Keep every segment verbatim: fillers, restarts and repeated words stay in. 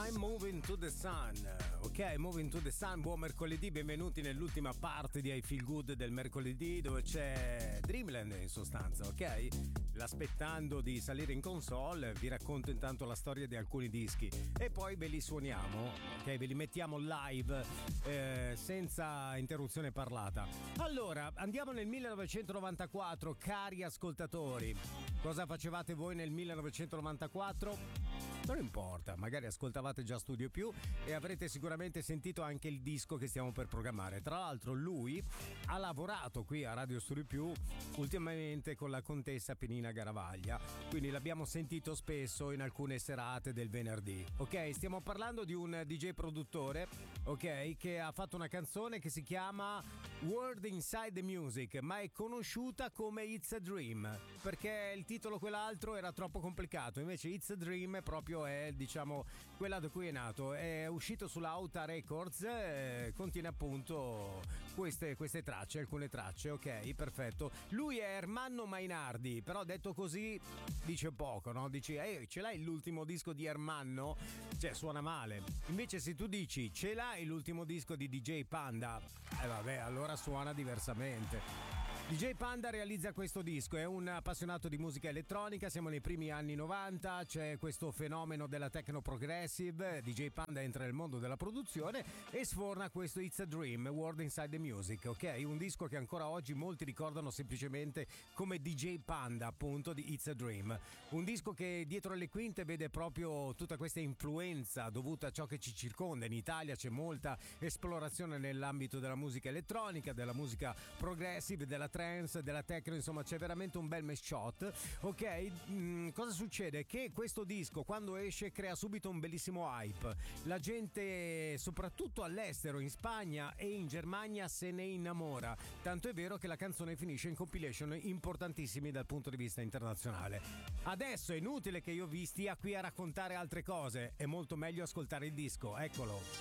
I'm moving to the sun. Ok, moving to the sun, buon mercoledì, benvenuti nell'ultima parte di I Feel Good del mercoledì, dove c'è Dreamland in sostanza, ok? L'aspettando di salire in console, vi racconto intanto la storia di alcuni dischi e poi ve li suoniamo, ok? Ve li mettiamo live eh, senza interruzione parlata. Allora, andiamo nel millenovecentonovantaquattro, cari ascoltatori. Cosa facevate voi nel millenovecentonovantaquattro? Non importa, magari ascoltavate già Studio Più e avrete sicuramente sentito anche il disco che stiamo per programmare. Tra l'altro lui ha lavorato qui a Radio Studio Più ultimamente con la contessa Penina Garavaglia, quindi l'abbiamo sentito spesso in alcune serate del venerdì. Ok, stiamo parlando di un D J produttore, ok, che ha fatto una canzone che si chiama World Inside the Music, ma è conosciuta come It's a Dream, perché il titolo quell'altro era troppo complicato, invece It's a Dream proprio è, diciamo, quella da cui è nato. È uscito sulla Auta Records, eh, contiene appunto queste, queste tracce, alcune tracce, ok, perfetto. Lui è Ermanno Mainardi, però detto così dice poco, no? Dici, eh, ce l'hai l'ultimo disco di Ermanno? Cioè, suona male. Invece se tu dici, ce l'hai l'ultimo disco di D J Panda? Eh vabbè, allora suona diversamente. D J Panda realizza questo disco, è un appassionato di musica elettronica, siamo nei primi anni novanta, c'è questo fenomeno della techno progressive, D J Panda entra nel mondo della produzione e sforna questo It's a Dream, World Inside the Music, ok? Un disco che ancora oggi molti ricordano semplicemente come D J Panda, appunto, di It's a Dream. Un disco che dietro le quinte vede proprio tutta questa influenza dovuta a ciò che ci circonda. In Italia c'è molta esplorazione nell'ambito della musica elettronica, della musica progressive, della trance, della techno, insomma c'è veramente un bel mashup, ok? Mm, cosa succede? Che questo disco quando esce crea subito un bellissimo hype, la gente soprattutto all'estero, in Spagna e in Germania se ne innamora, tanto è vero che la canzone finisce in compilation importantissimi dal punto di vista internazionale. Adesso è inutile che io vi stia qui a raccontare altre cose, è molto meglio ascoltare il disco, eccolo.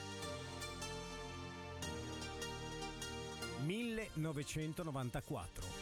millenovecentonovantaquattro.